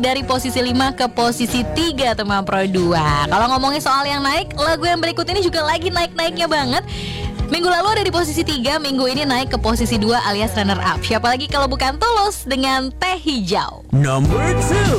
dari posisi 5 ke posisi 3 teman Pro 2. Kalau ngomongin soal yang naik, lagu yang berikut ini juga lagi naik-naiknya banget. Minggu lalu ada di posisi 3, minggu ini naik ke posisi 2 alias runner up. Siapa lagi kalau bukan Tulus dengan Teh Hijau. Number 2.